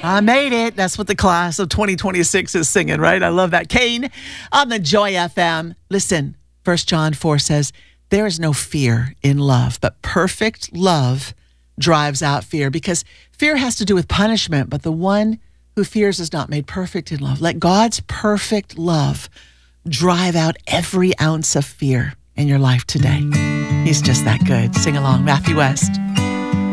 I made it. That's what the class of 2026 is singing, right? I love that. Kane on the Joy FM. Listen, 1 John 4 says, there is no fear in love, but perfect love drives out fear, because fear has to do with punishment, but the one who fears is not made perfect in love. Let God's perfect love drive out every ounce of fear in your life today. He's just that good. Sing along, Matthew West.